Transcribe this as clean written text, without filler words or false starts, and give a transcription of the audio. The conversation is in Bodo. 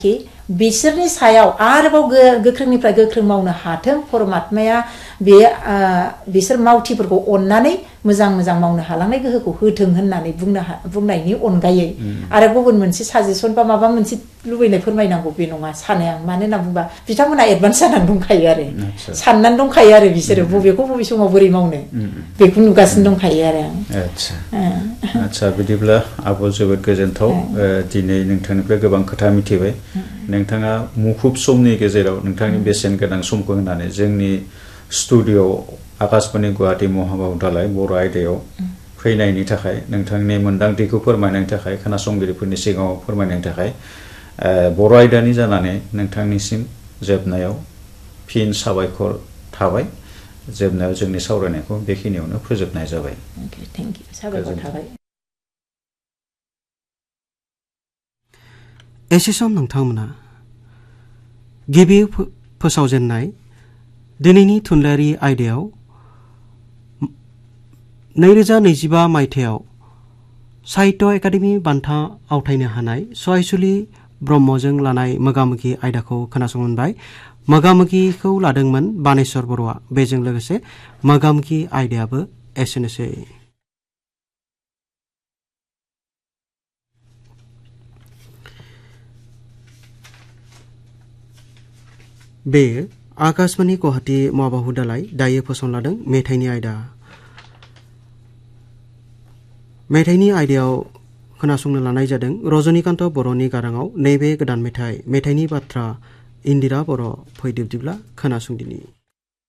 बिसोरनि सायाव आरोबाव गोख्रोंनिफ्राय गोख्रों मावनो हाथों परमात्माया बे बिसोर मावथिफोरखौ अननानै मोजां मोजां मावनो हालांनाय गोहोखौ होथों होननानै बुंनायनि अनगायै आरो गुबुन मोनसे साजेसन बा माबा मोनसे लुबैनाय फोरमायनांगौ बे नङा सानो आं मानो होनना बुंबा बिथांमोना एडभान्स जानानै दंखायो आरो साननानै दंखायो आरो बिसोरो बबेखौ बबे समाव बोरै मावनो बेखौ नुगासिनो दंखायो आरो आच्छा बिदिब्ला आब' जोबोद गोजोनथाव दिनै नोंथांनिफ्राय गोबां खोथा मिथिबाय नोंथाङा मुखुब समनि गेजेराव नोंथांनि बेसेन गोनां समखौ होनानै जोंनि स्टुडिअ आकाशबाणी गुवाहाटी महाबाहुदालय बर' आयदायाव फैनायनि थाखाय नोंथांनि मोन्दांथिखौ फोरमायनायनि थाखाय खोनासंगिरिफोरनि सिगाङाव फोरमायनायनि थाखाय बर' आयदानि जानानै नोंथांनिसिम जोबनायाव फिन साबायखर थाबाय जोबनायाव जोंनि सावरायनायखौ बेखिनियावनो फोजोबनाय जाबाय थेंक इउ साबायखर थाबाय एसे सम नोंथांमोना गिबि फोसावजेननाय दिनैनि थुनलाइयारि आयदायाव 2025 मायथाइयाव साहित्य एकाडेमि बान्था आवथायनो हानाय सहायसुलि ब्रह्मजों लानाय मोगामोगि आयदाखौ खोनासंबाय मोगामोगिखौ लादोंमोन बानेश्वर बर'आ बेजों लोगोसे मोगामोगि आयदायाबो एसेनोसै बे आकाशबाणी गुवाहाटी महाबाहुदालय दायो फसंलादों मेथाइनि आयदा मेथाइनि आयदायाव खोनासंनो लानाय जादों रजनीकान्त बर'नि गाराङाव नैबे गोदान मेथाइनि बाथ्रा इन्दिरा बर' फैदोब्दिब्ला खोनासंदिनि